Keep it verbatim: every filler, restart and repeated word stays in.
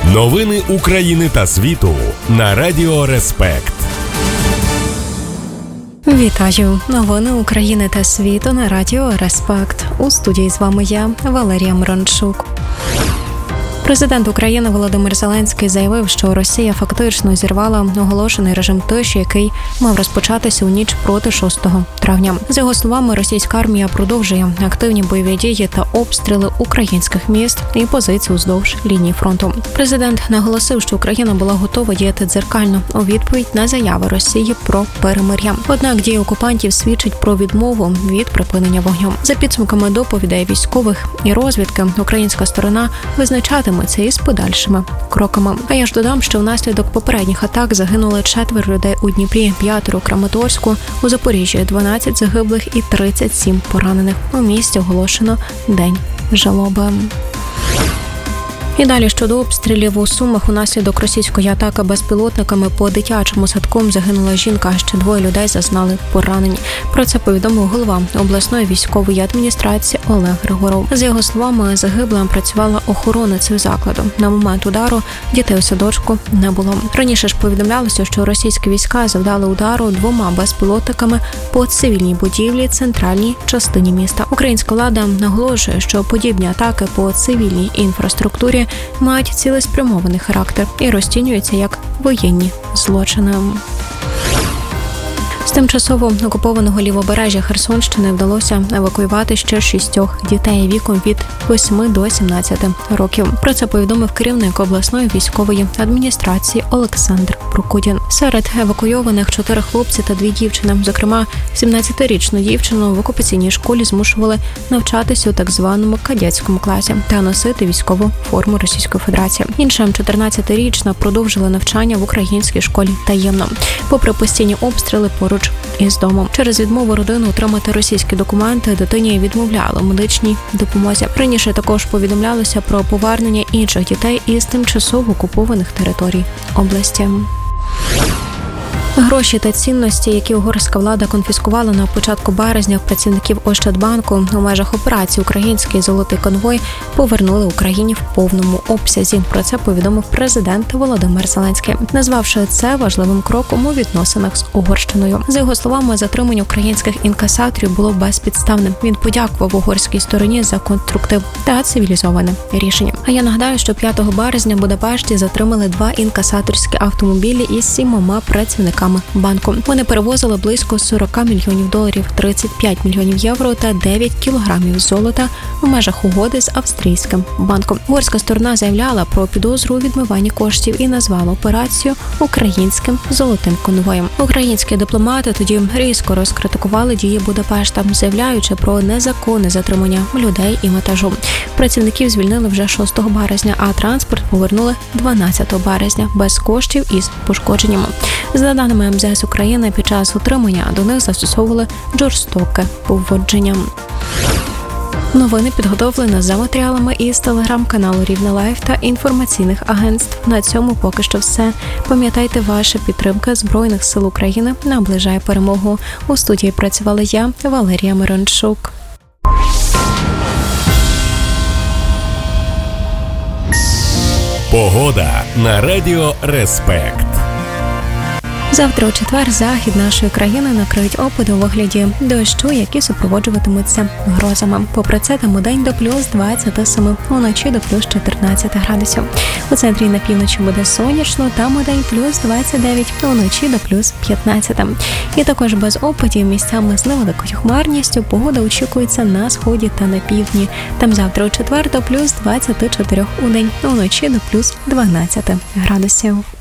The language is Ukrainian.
Новини України та світу на Радіо Респект. Вітаю! Новини України та світу на Радіо Респект. У студії з вами я, Валерія Мирончук. Президент України Володимир Зеленський заявив, що Росія фактично зірвала оголошений режим тиші, який мав розпочатися у ніч проти шостого травня. За його словами, російська армія продовжує активні бойові дії та обстріли українських міст і позицій уздовж лінії фронту. Президент наголосив, що Україна була готова діяти дзеркально у відповідь на заяви Росії про перемир'я. Однак дії окупантів свідчать про відмову від припинення вогню. За підсумками доповідей військових і розвідки, українська сторона визначатиме це із подальшими кроками. А я ж додам, що внаслідок попередніх атак загинули четверо людей у Дніпрі, п'ятеро у Краматорську, у Запоріжжі дванадцять загиблих і тридцять сім поранених. У місті оголошено День жалоби. І далі щодо обстрілів у Сумах. Унаслідок російської атаки безпілотниками по дитячому садку загинула жінка, а ще двоє людей зазнали поранень. Про це повідомив голова обласної військової адміністрації Олег Григоров. За його словами, загиблим працювала охороницею закладу. На момент удару дітей у садочку не було. Раніше ж повідомлялося, що російські війська завдали удару двома безпілотниками по цивільній будівлі центральній частині міста. Українська влада наголошує, що подібні атаки по цивільній інфраструктурі мають цілеспрямований характер і розцінюються як воєнні злочини. З тимчасово окупованого лівобережжя Херсонщини вдалося евакуювати ще шістьох дітей віком від восьми до сімнадцяти років. Про це повідомив керівник обласної військової адміністрації Олександр Прокудін. Серед евакуйованих чотири хлопці та дві дівчини. Зокрема, сімнадцятирічну дівчину в окупаційній школі змушували навчатися у так званому кадетському класі та носити військову форму Російської Федерації. Інша чотирнадцятирічна продовжила навчання в українській школі таємно, попри постійні обстріли поруч із домом. Через відмову родини отримати російські документи дитині відмовляли медичній допомозі. Раніше також повідомлялося про повернення інших дітей із тимчасово окупованих територій області. Гроші та цінності, які угорська влада конфіскувала на початку березня працівників Ощадбанку у межах операції «Український золотий конвой», повернули Україні в повному обсязі. Про це повідомив президент Володимир Зеленський, назвавши це важливим кроком у відносинах з Угорщиною. За його словами, затримання українських інкасаторів було безпідставним. Він подякував угорській стороні за конструктив та цивілізоване рішення. А я нагадаю, що п'ятого березня в Будапешті затримали два інкасаторські автомобілі із сімома працівниками банку. Вони перевозили близько сорок мільйонів доларів, тридцять п'ять мільйонів євро та дев'ять кілограмів золота в межах угоди з австрійським банком. Угорська сторона заявляла про підозру у відмиванні коштів і назвала операцію «Українським золотим конвоєм». Українські дипломати тоді різко розкритикували дії Будапешта, заявляючи про незаконне затримання людей і вантажу. Працівників звільнили вже шостого березня, а транспорт повернули дванадцятого березня без коштів із пошкодженнями. За даними ем зе ес України, під час утримання до них застосовували жорстоке поводження. Новини підготовлені за матеріалами із телеграм-каналу Рівне Лайв та інформаційних агентств. На цьому поки що все. Пам'ятайте, ваша підтримка Збройних сил України наближає перемогу. У студії працювала я, Валерія Мирончук. Погода на Радіо Респект. Завтра у четвер захід нашої країни накриють опади у вигляді дощу, які супроводжуватимуться грозами. Попри це, там удень до плюс двадцять сім, уночі до плюс чотирнадцять градусів. У центрі і на півночі буде сонячно, там удень плюс двадцять дев'ять, уночі до плюс п'ятнадцять. І також без опадів місцями з невеликою хмарністю погода очікується на сході та на півдні. Там завтра у четвер до плюс двадцять чотири удень, уночі до плюс дванадцять градусів.